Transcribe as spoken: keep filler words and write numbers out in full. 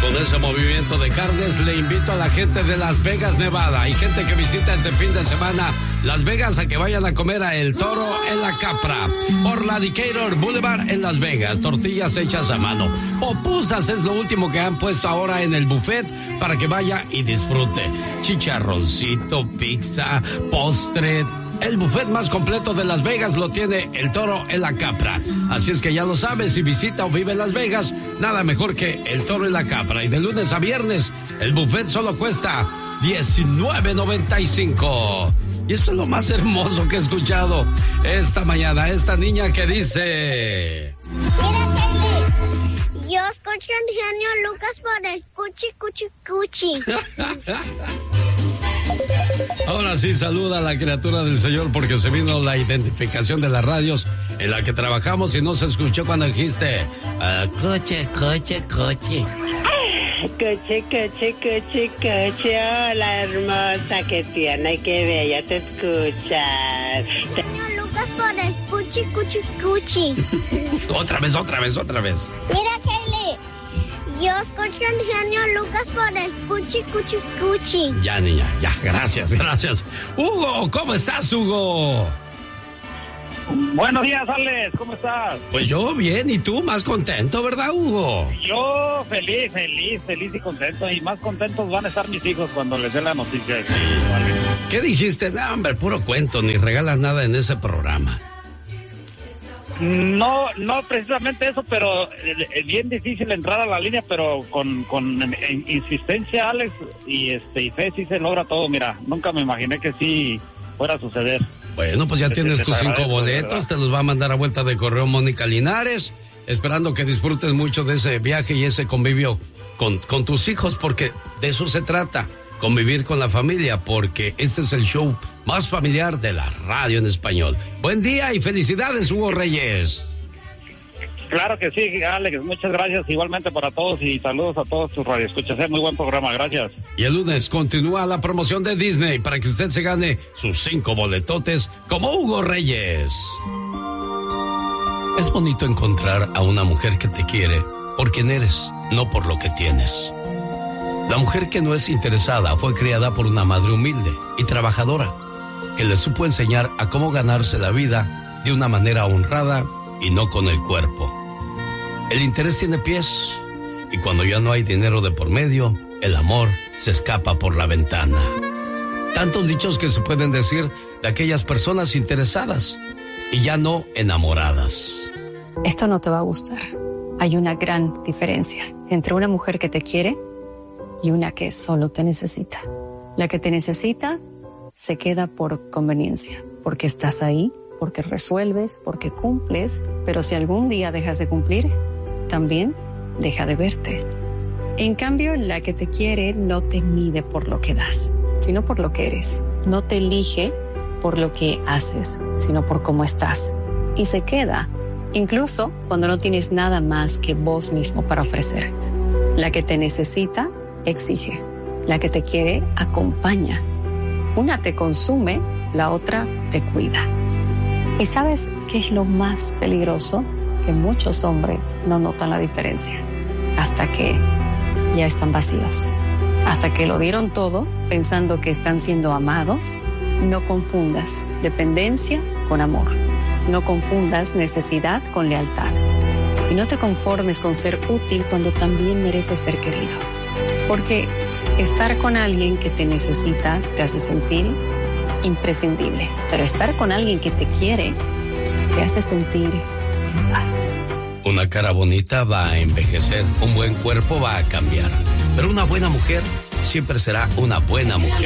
Con ese movimiento de carnes le invito a la gente de Las Vegas, Nevada, y gente que visita este fin de semana Las Vegas a que vayan a comer a El Toro en la Capra, por la Decatur Boulevard en Las Vegas. Tortillas hechas a mano. Popusas es lo último que han puesto ahora en el buffet para que vaya y disfrute. Chicharroncito, pizza, postre. El buffet más completo de Las Vegas lo tiene El Toro en la Capra. Así es que ya lo sabes, si visita o vive en Las Vegas, nada mejor que El Toro en la Capra. Y de lunes a viernes, el buffet solo cuesta diecinueve noventa y cinco. Y esto es lo más hermoso que he escuchado esta mañana. Esta niña que dice... Mira, Kelly, yo escucho al genio Lucas por el cuchi, cuchi, cuchi. Ahora sí, saluda a la criatura del Señor porque se vino la identificación de las radios en la que trabajamos y no se escuchó cuando dijiste uh, coche, coche, coche. Coche, coche, coche, coche. Hola, hermosa, qué tierna y qué bella te escuchas. Genio Lucas por el cuchi, cuchi, cuchi. Otra vez, otra vez, otra vez. Mira, Kelly, yo escucho al genio Lucas por el cuchi, cuchi, cuchi. Ya, niña, ya, gracias, gracias. Hugo, ¿cómo estás, Hugo? Buenos días, Alex, ¿cómo estás? Pues yo bien, y tú más contento, ¿verdad, Hugo? Yo feliz, feliz, feliz y contento, y más contentos van a estar mis hijos cuando les dé la noticia. Sí, vale. ¿Qué dijiste? No, hombre, puro cuento, ni regalas nada en ese programa. No, no precisamente eso, pero es bien difícil entrar a la línea, pero con, con insistencia, Alex, y este y fe sí se logra todo. Mira, nunca me imaginé que sí fuera a suceder. Bueno, pues ya te, tienes te tus cinco boletos, te los va a mandar a vuelta de correo Mónica Linares, esperando que disfrutes mucho de ese viaje y ese convivio con, con tus hijos, porque de eso se trata, convivir con la familia, porque este es el show más familiar de la radio en español. Buen día y felicidades, Hugo Reyes. Claro que sí, Alex, muchas gracias igualmente para todos y saludos a todos tus radioescuchas. Es muy buen programa, gracias. Y el lunes continúa la promoción de Disney para que usted se gane sus cinco boletotes como Hugo Reyes. Es bonito encontrar a una mujer que te quiere por quien eres, no por lo que tienes. La mujer que no es interesada fue criada por una madre humilde y trabajadora, que le supo enseñar a cómo ganarse la vida de una manera honrada y no con el cuerpo. El interés tiene pies, y cuando ya no hay dinero de por medio, el amor se escapa por la ventana. Tantos dichos que se pueden decir de aquellas personas interesadas y ya no enamoradas. Esto no te va a gustar. Hay una gran diferencia entre una mujer que te quiere y una que solo te necesita. La que te necesita se queda por conveniencia, porque estás ahí, porque resuelves, porque cumples, pero si algún día dejas de cumplir, también deja de verte. En cambio, la que te quiere no te mide por lo que das, sino por lo que eres. No te elige por lo que haces, sino por cómo estás. Y se queda, incluso cuando no tienes nada más que vos mismo para ofrecer. La que te necesita, exige. La que te quiere, acompaña. Una te consume, la otra te cuida. ¿Y sabes qué es lo más peligroso? Que muchos hombres no notan la diferencia hasta que ya están vacíos, hasta que lo dieron todo pensando que están siendo amados. No confundas dependencia con amor, no confundas necesidad con lealtad, y no te conformes con ser útil cuando también mereces ser querido, porque estar con alguien que te necesita te hace sentir imprescindible, pero estar con alguien que te quiere te hace sentir en paz. Una cara bonita va a envejecer, un buen cuerpo va a cambiar, pero una buena mujer siempre será una buena mujer.